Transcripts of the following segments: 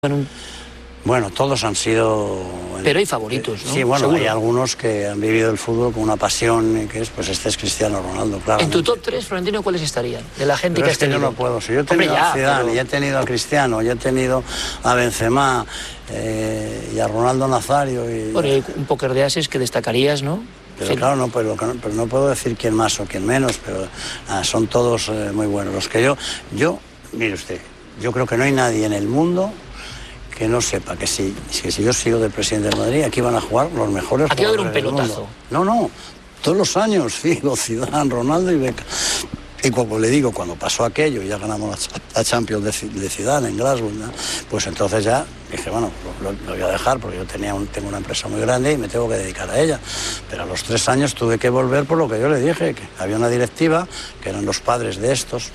Bueno, todos han sido... Pero hay favoritos, ¿no? Sí, bueno, Seguro. hay algunos que han vivido el fútbol con una pasión, que es, pues este es Cristiano Ronaldo, claro. En tu top 3, Florentino, ¿cuáles estarían? De la gente pero que es has que yo tenido. no puedo. Si yo he tenido a Zidane, pero... y he tenido a Cristiano, y he tenido a Benzema, y a Ronaldo Nazario. Y... Bueno, hay un póker de ases que destacarías, ¿no? Pero Sí. claro, no, pero no puedo decir quién más o quién menos, pero son todos muy buenos. Los que mire usted, yo creo que no hay nadie en el mundo que no sepa que si yo sigo de presidente de Madrid, aquí van a jugar los mejores Aquí va a haber un jugadores del pelotazo. mundo. No, todos los años, Figo, Zidane, Ronaldo y Beckham. Y como le digo, cuando pasó aquello, ya ganamos la Champions de Zidane en Glasgow, ¿no? Pues entonces ya dije, bueno, lo voy a dejar porque yo tengo una empresa muy grande y me tengo que dedicar a ella. Pero a los 3 años tuve que volver por lo que yo le dije, que había una directiva, que eran los padres de estos,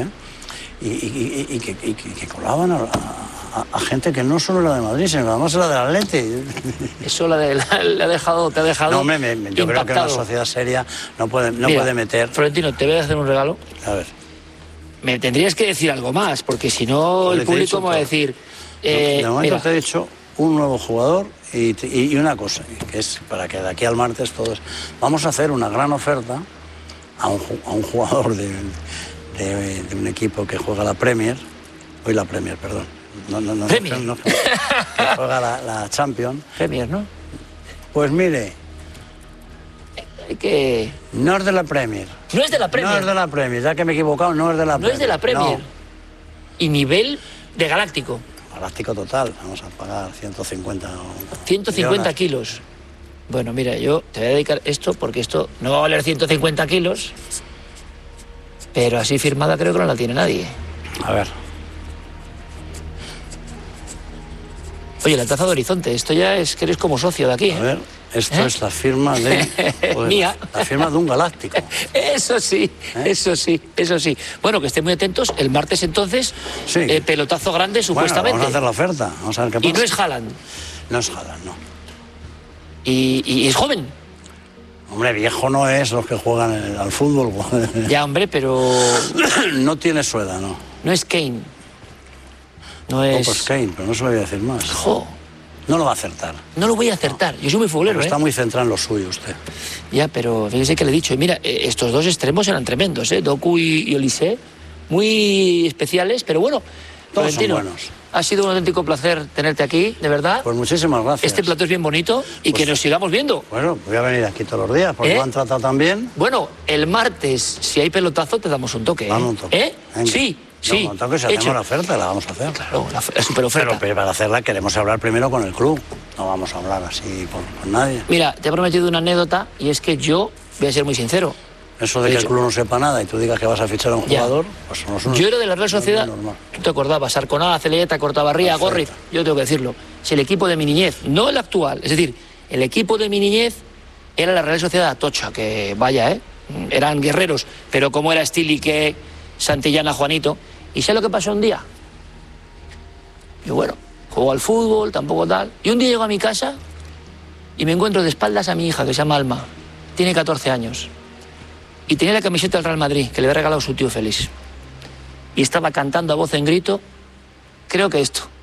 y que colaban a gente que no solo era de Madrid, sino que además era del Atleti. Eso te ha dejado No, yo creo que una sociedad seria no puede meter... Florentino, te voy a hacer un regalo. A ver. Me tendrías que decir algo más, porque si no el público me va a decir... de momento mira. te he dicho un nuevo jugador y una cosa, que es para que de aquí al martes todos... Vamos a hacer una gran oferta a un jugador de un equipo que juega la Premier, perdón. Premier. Que juega la Champions. Premier, ¿no? Pues mire, Hay que... no es de la Premier. No es de la Premier. No es de la Premier, ya que me he equivocado, no es de la Premier. No es de la Premier. No. Y nivel de galáctico. Galáctico total, vamos a pagar 150 150 kilos. Bueno, mira, yo te voy a dedicar esto porque esto no va a valer 150 kilos, pero así firmada creo que no la tiene nadie. A ver. Oye, la taza de Horizonte, esto ya es que eres como socio de aquí, ¿eh? A ver, esto es la firma de... Mía. La firma de un galáctico. Eso sí, eso sí. Bueno, que estén muy atentos, el martes entonces, Sí. Pelotazo grande supuestamente. Bueno, vamos a hacer la oferta, vamos a ver qué pasa. Y no es Haaland. No es Haaland, no. Y es joven. Hombre, viejo no es los que juegan al fútbol. Ya, hombre, pero No tiene suela, no. no es Kane. No Tampoco es... es Kane, pero no se lo voy a decir más. Jo, No lo va a acertar. no lo voy a acertar. Yo soy muy futbolero, Pero está ¿eh? muy centrado en lo suyo usted. Ya, pero fíjese que le he dicho. Y mira, estos dos extremos eran tremendos, ¿eh? Doku y Olise. Muy especiales, pero bueno. Todos son Florentino, buenos. ha sido un auténtico placer tenerte aquí, de verdad. Pues muchísimas gracias. Este plato es bien bonito y Pues- que nos sigamos viendo. Bueno, voy a venir aquí todos los días, porque ¿Eh? me han tratado tan bien. Bueno, el martes, si hay pelotazo, te damos un toque, ¿eh? Dame un toque. ¿Eh? Venga. Sí. No, un toque, si hacemos la oferta, la vamos a hacer. Claro, la superoferta. Pero para hacerla queremos hablar primero con el club. No vamos a hablar así con nadie. Mira, te he prometido una anécdota y es que yo voy a ser muy sincero. Eso de De que hecho. el club no sepa nada y tú digas que vas a fichar a un Ya. jugador, pues no es una... Yo era de la Real Sociedad, no es normal. tú te acordabas, Arconada, Celeta, Cortabarría, Perfecto. Gorriz, yo tengo que decirlo. Si el equipo de mi niñez, no el actual, es decir, el equipo de mi niñez era la Real Sociedad Atocha, que vaya, eran guerreros, pero como era Stilique, Santillana, Juanito. ¿Y sé lo que pasó un día? Y bueno, juego al fútbol, tampoco tal. Y un día llego a mi casa y me encuentro de espaldas a mi hija, que se llama Alma, tiene 14 años. Y tenía la camiseta del Real Madrid, que le había regalado su tío Félix. Y estaba cantando a voz en grito, creo que esto.